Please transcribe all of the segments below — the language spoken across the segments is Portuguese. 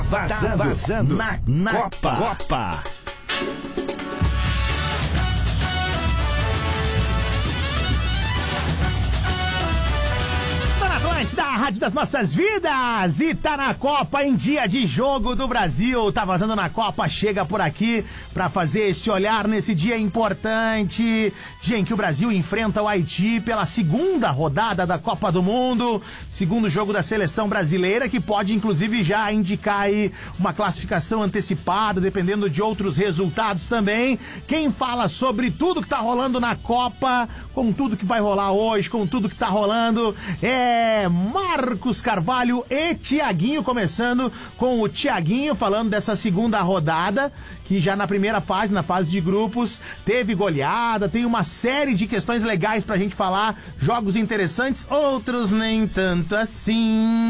vazando na Copa. Da Rádio das Nossas Vidas e tá na Copa em dia de jogo do Brasil. Tá vazando na Copa, chega por aqui pra fazer esse olhar nesse dia importante, dia em que o Brasil enfrenta o Haiti pela segunda rodada da Copa do Mundo, segundo jogo da seleção brasileira, que pode inclusive já indicar aí uma classificação antecipada, dependendo de outros resultados também. Quem fala sobre tudo que tá rolando na Copa, com tudo que vai rolar hoje, com tudo que tá rolando, é Marcos Carvalho e Tiaguinho, começando com o Tiaguinho falando dessa segunda rodada, que já na primeira fase, na fase de grupos, teve goleada, tem uma série de questões legais pra gente falar, jogos interessantes, outros nem tanto assim.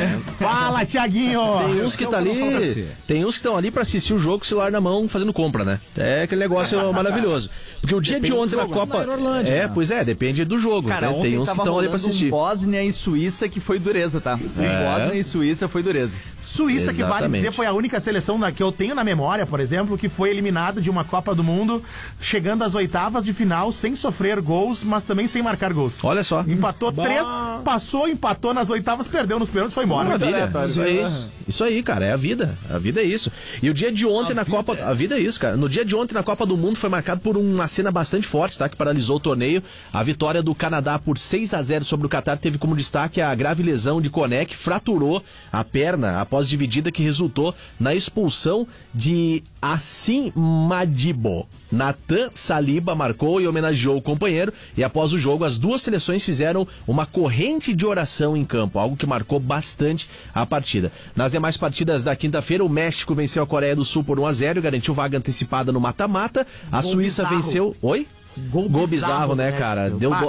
Fala, Tiaguinho! Tem uns que tá ali, tem uns que estão ali pra assistir o jogo com o celular na mão, fazendo compra, né? É aquele negócio maravilhoso. Porque o dia de ontem na Copa... Pois é, depende do jogo. Cara, né? Tem uns que estão ali pra assistir. Bósnia e Suíça que foi dureza, tá? Bósnia e Suíça foi dureza. Exatamente. Suíça, que vale dizer, foi a única seleção que eu tenho na memória, por exemplo, que foi eliminada de uma Copa do Mundo, chegando às oitavas de final sem sofrer gols, mas também sem marcar gols. Olha só. Empatou 3, passou, empatou nas oitavas, perdeu nos pênaltis, foi embora. Maravilha. Isso aí, cara, é a vida. A vida é isso. E o dia de ontem na Copa... A vida é isso, cara. No dia de ontem na Copa do Mundo foi marcado por uma cena bastante forte, tá? Que paralisou o torneio. A vitória do Canadá por 6-0 sobre o Catar teve como destaque a grave lesão de Koné, que fraturou a perna após dividida, que resultou na expulsão de Assim Madibo. Natan Saliba marcou e homenageou o companheiro, e após o jogo as duas seleções fizeram uma corrente de oração em campo, algo que marcou bastante a partida. Nas demais partidas da quinta-feira, o México venceu a Coreia do Sul por 1-0 e garantiu vaga antecipada no mata-mata. A Suíça venceu... Oi? Gol bizarro, né, cara?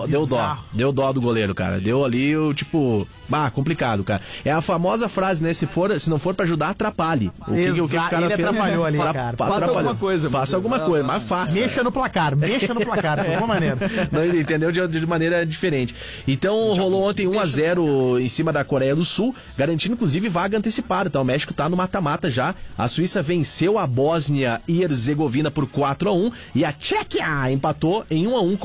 Deu dó do goleiro, cara. Deu ali o tipo... complicado, cara. É a famosa frase, né? Se não for pra ajudar, atrapalhe. O que o cara ele fez? Atrapalhou ali, cara. Faça alguma coisa. Faça alguma coisa, mas faça. Mexa no placar, de alguma maneira. Não, entendeu? De maneira diferente. Então, rolou ontem 1-0 em cima da Coreia do Sul, garantindo, inclusive, vaga antecipada. Então, o México tá no mata-mata já. A Suíça venceu a Bósnia e Herzegovina por 4-1 e a Tchequia empatou em 1-1